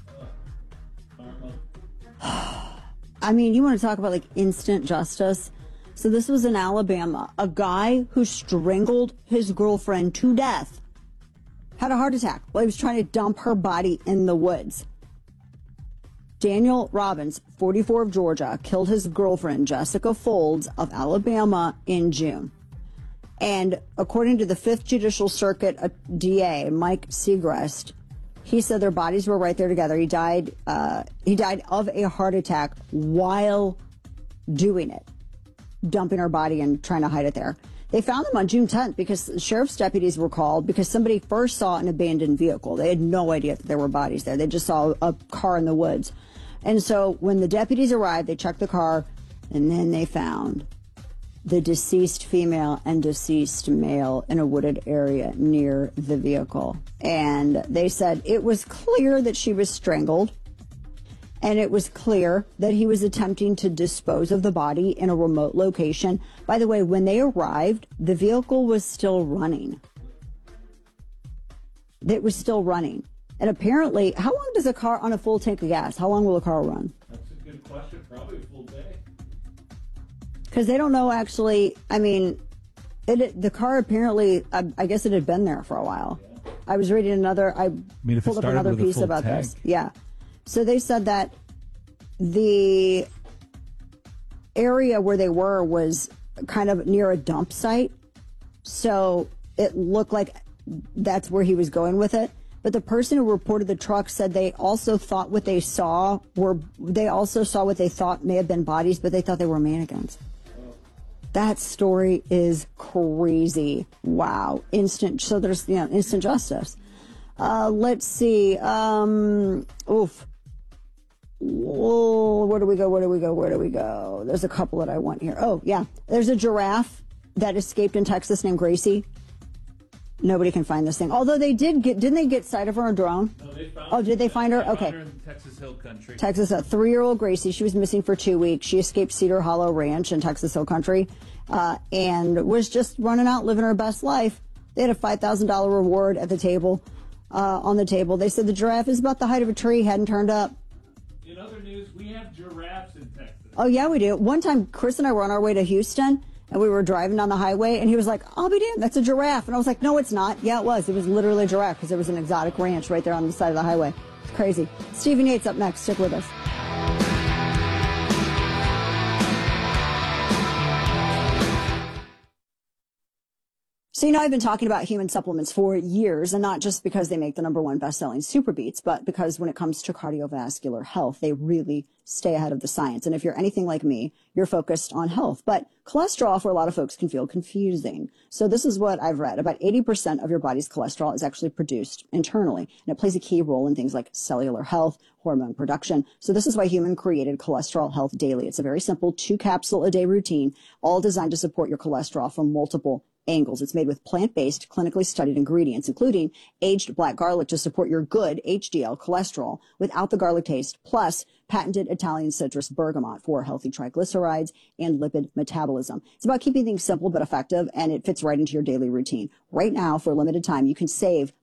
I mean, you want to talk about like instant justice? So this was in Alabama. A guy who strangled his girlfriend to death had a heart attack while he was trying to dump her body in the woods. Daniel Robbins, 44 of Georgia, killed his girlfriend, Jessica Folds of Alabama, in June. And according to the 5th Judicial Circuit DA, Mike Segrest, he said their bodies were right there together. He died of a heart attack while doing it, dumping her body and trying to hide it there. They found them on June 10th because sheriff's deputies were called because somebody first saw an abandoned vehicle. They had no idea that there were bodies there. They just saw a car in the woods. And so when the deputies arrived, they checked the car, and then they found the deceased female and deceased male in a wooded area near the vehicle. And they said it was clear that she was strangled, and it was clear that he was attempting to dispose of the body in a remote location. By the way, when they arrived, the vehicle was still running. It was still running. And apparently, how long does a car on a full tank of gas, how long will a car run? That's a good question. Probably a full day. Because they don't know actually, I mean, the car apparently, I guess it had been there for a while. Yeah. I was reading pulled up another piece about this. Yeah. So they said that the area where they were was kind of near a dump site. So it looked like that's where he was going with it. But the person who reported the truck said they also thought what they saw what they thought may have been bodies, but they thought they were mannequins. That story is crazy. Wow. So there's, instant justice. Let's see. Oof. Whoa, where do we go? There's a couple that I want here. Oh, yeah. There's a giraffe that escaped in Texas named Gracie. Nobody can find this thing. Although they didn't they get sight of her on a drone? No, they found her. Did they find her? They okay. found her in Texas Hill Country. Texas, a 3-year-old Gracie. She was missing for 2 weeks. She escaped Cedar Hollow Ranch in Texas Hill Country and was just running out, living her best life. They had a $5,000 reward at the table, on the table. They said the giraffe is about the height of a tree, hadn't turned up. In other news, we have giraffes in Texas. Oh, yeah, we do. One time, Chris and I were on our way to Houston, and we were driving down the highway, and he was like, I'll be damned, that's a giraffe. And I was like, no, it's not. Yeah, it was. It was literally a giraffe because there was an exotic ranch right there on the side of the highway. It's crazy. Stephen Yates up next. Stick with us. So, I've been talking about human supplements for years, and not just because they make the #1 best-selling Super Beats, but because when it comes to cardiovascular health, they really stay ahead of the science. And if you're anything like me, you're focused on health. But cholesterol, for a lot of folks, can feel confusing. So this is what I've read. About 80% of your body's cholesterol is actually produced internally, and it plays a key role in things like cellular health, hormone production. So this is why Human created Cholesterol Health Daily. It's a very simple 2-capsule-a-day routine, all designed to support your cholesterol from multiple angles. It's made with plant-based, clinically studied ingredients, including aged black garlic to support your good HDL cholesterol without the garlic taste, plus patented Italian citrus bergamot for healthy triglycerides and lipid metabolism. It's about keeping things simple but effective, and it fits right into your daily routine. Right now, for a limited time, you can save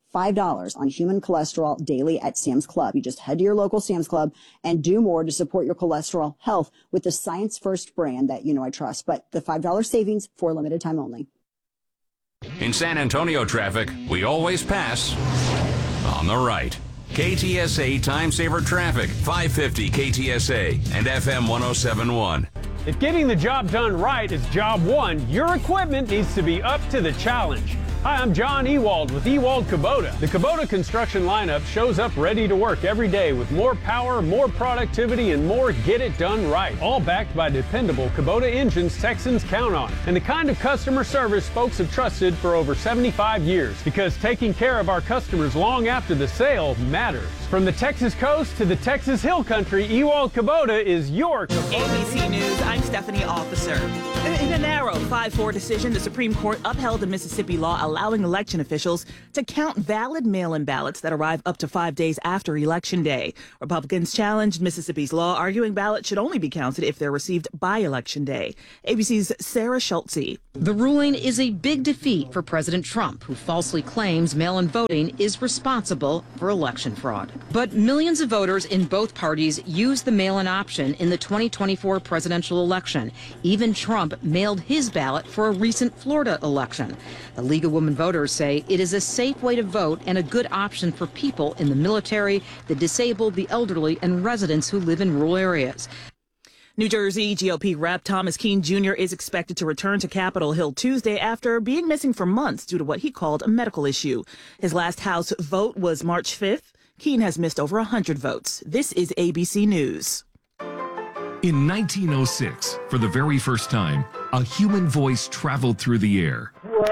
$5 on human cholesterol daily at Sam's Club. You just head to your local Sam's Club and do more to support your cholesterol health with the Science First brand that I trust. But the $5 savings for a limited time only. In San Antonio traffic, we always pass on the right. KTSA Time Saver Traffic, 550 KTSA and FM 1071. If getting the job done right is job one, your equipment needs to be up to the challenge. Hi, I'm John Ewald with Ewald Kubota. The Kubota construction lineup shows up ready to work every day with more power, more productivity, and more get it done right. All backed by dependable Kubota engines Texans count on. And the kind of customer service folks have trusted for over 75 years. Because taking care of our customers long after the sale matters. From the Texas coast to the Texas Hill Country, Ewald Kubota is your Kubota. ABC News, I'm Stephanie Officer. In a narrow 5-4 decision, the Supreme Court upheld a Mississippi law allowing election officials to count valid mail-in ballots that arrive up to 5 days after Election Day. Republicans challenged Mississippi's law, arguing ballots should only be counted if they're received by Election Day. ABC's Sarah Schultze. The ruling is a big defeat for President Trump, who falsely claims mail-in voting is responsible for election fraud. But millions of voters in both parties used the mail-in option in the 2024 presidential election. Even Trump mailed his ballot for a recent Florida election. The League of Women Voters say it is a safe way to vote and a good option for people in the military, the disabled, the elderly, and residents who live in rural areas. New Jersey GOP Rep Thomas Kean Jr. is expected to return to Capitol Hill Tuesday after being missing for months due to what he called a medical issue. His last House vote was March 5th. Kean has missed over 100 votes. This is ABC News. In 1906, for the very first time, a human voice traveled through the air.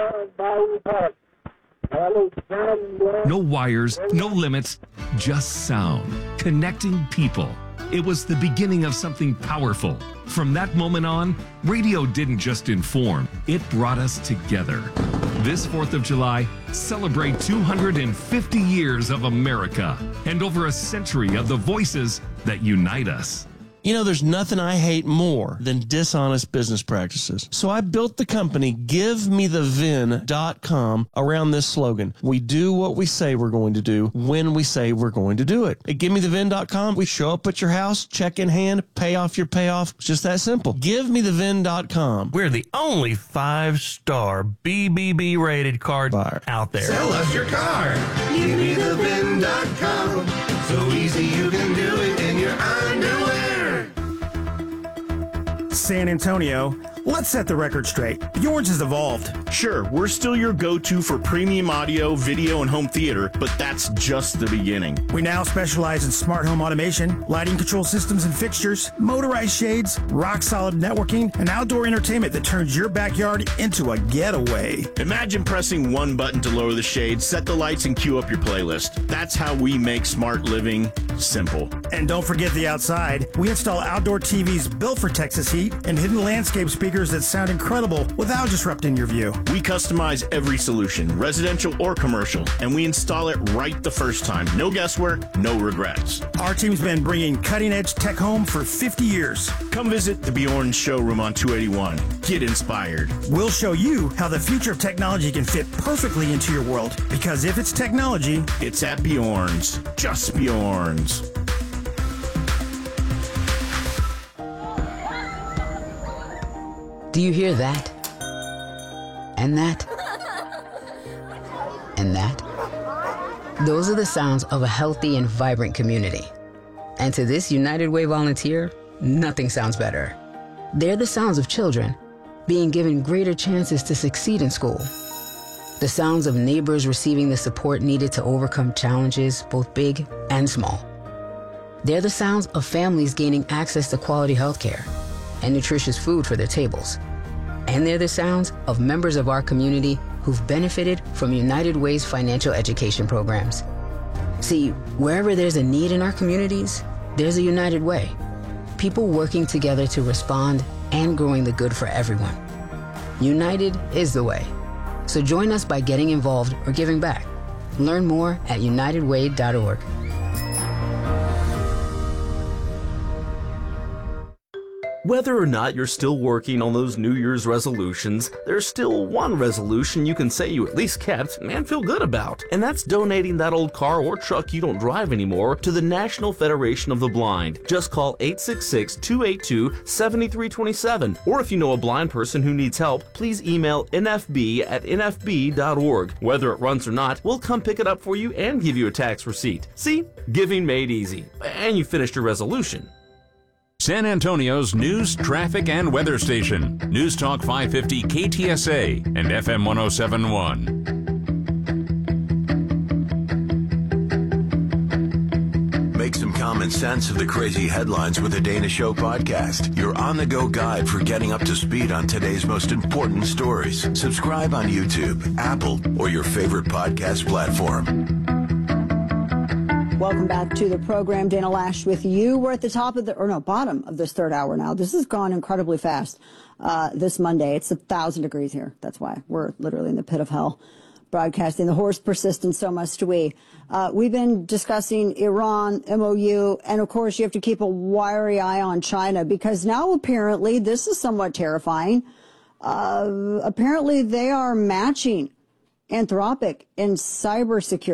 No wires, no limits, just sound, connecting people. It was the beginning of something powerful. From that moment on, radio didn't just inform, it brought us together. This 4th of July, celebrate 250 years of America and over a century of the voices that unite us. You know, there's nothing I hate more than dishonest business practices. So I built the company GiveMeTheVin.com around this slogan. We do what we say we're going to do when we say we're going to do it. At GiveMeTheVin.com, we show up at your house, check in hand, pay off your payoff. It's just that simple. GiveMeTheVin.com. We're the only 5-star BBB rated card buyer out there. Sell us your car. GiveMeTheVin.com. So easy you can do it in your underwear. San Antonio, let's set the record straight. Bjorn's has evolved. Sure, we're still your go-to for premium audio, video, and home theater, but that's just the beginning. We now specialize in smart home automation, lighting control systems and fixtures, motorized shades, rock-solid networking, and outdoor entertainment that turns your backyard into a getaway. Imagine pressing one button to lower the shades, set the lights, and queue up your playlist. That's how we make smart living simple. And don't forget the outside. We install outdoor TVs built for Texas heat and hidden landscape speakers that sound incredible without disrupting your view. We customize every solution, residential or commercial, and we install it right the first time. No guesswork, no regrets. Our team's been bringing cutting-edge tech home for 50 years. Come visit the Bjorn showroom on 281. Get inspired. We'll show you how the future of technology can fit perfectly into your world. Because if it's technology, it's at Bjorn's. Just Bjorn's. Do you hear that? And that? And that? Those are the sounds of a healthy and vibrant community. And to this United Way volunteer, nothing sounds better. They're the sounds of children being given greater chances to succeed in school. The sounds of neighbors receiving the support needed to overcome challenges, both big and small. They're the sounds of families gaining access to quality health care and nutritious food for their tables. And they're the sounds of members of our community who've benefited from United Way's financial education programs. See, wherever there's a need in our communities, there's a United Way. People working together to respond and growing the good for everyone. United is the way. So join us by getting involved or giving back. Learn more at unitedway.org. Whether or not you're still working on those New Year's resolutions, there's still one resolution you can say you at least kept and feel good about, and that's donating that old car or truck you don't drive anymore to the National Federation of the Blind. Just call 866-282-7327, or if you know a blind person who needs help, please email nfb@nfb.org. Whether it runs or not, we'll come pick it up for you and give you a tax receipt. See? Giving made easy. And you finished your resolution. San Antonio's news, traffic, and weather station. News Talk 550 KTSA and FM 1071. Make some common sense of the crazy headlines with the Dana Show podcast. Your on-the-go guide for getting up to speed on today's most important stories. Subscribe on YouTube, Apple, or your favorite podcast platform. Welcome back to the program. Dana Loesch with you. We're at the bottom of this third hour now. This has gone incredibly fast this Monday. It's 1,000 degrees here. That's why we're literally in the pit of hell broadcasting. The horse persists and so must we. We've been discussing Iran, MOU, and of course you have to keep a wiry eye on China because now apparently, this is somewhat terrifying, apparently they are matching Anthropic in cybersecurity.